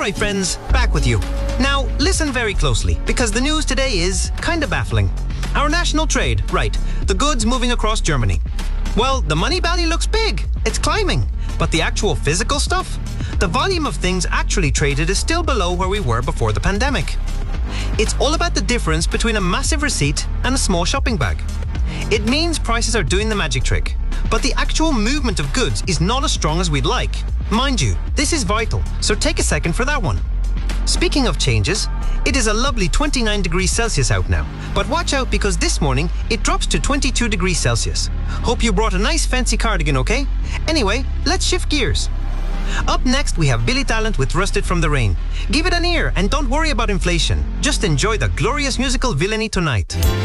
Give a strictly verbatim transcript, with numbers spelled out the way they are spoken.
Alright friends, back with you. Now, listen very closely, because the news today is kinda baffling. Our national trade, right, the goods moving across Germany. Well, the money value looks big, it's climbing, but the actual physical stuff? The volume of things actually traded is still below where we were before the pandemic. It's all about the difference between a massive receipt and a small shopping bag. It means prices are doing the magic trick, but the actual movement of goods is not as strong as we'd like. Mind you, this is vital, so take a second for that one. Speaking of changes, it is a lovely twenty-nine degrees Celsius out now, but watch out because this morning it drops to twenty-two degrees Celsius. Hope you brought a nice fancy cardigan, okay? Anyway, let's shift gears. Up next we have Billy Talent with Rusted from the Rain. Give it an ear and don't worry about inflation. Just enjoy the glorious musical villainy tonight.